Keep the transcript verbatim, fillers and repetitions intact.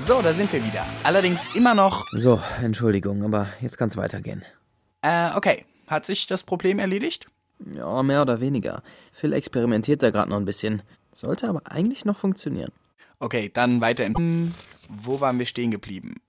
So, da sind wir wieder. Allerdings immer noch... So, Entschuldigung, aber jetzt kann's weitergehen. Äh, okay. Hat sich das Problem erledigt? Ja, mehr oder weniger. Phil experimentiert da gerade noch ein bisschen. Sollte aber eigentlich noch funktionieren. Okay, dann weiter im... Wo waren wir stehen geblieben?